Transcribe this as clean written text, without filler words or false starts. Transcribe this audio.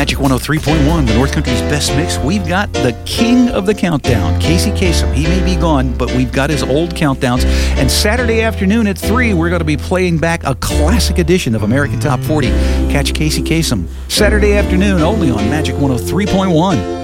Magic 103.1, the North Country's best mix. We've got the king of the countdown, Casey Kasem. He may be gone, but we've got his old countdowns. And Saturday afternoon at 3, we're going to be playing back a classic edition of American Top 40. Catch Casey Kasem Saturday afternoon only on Magic 103.1.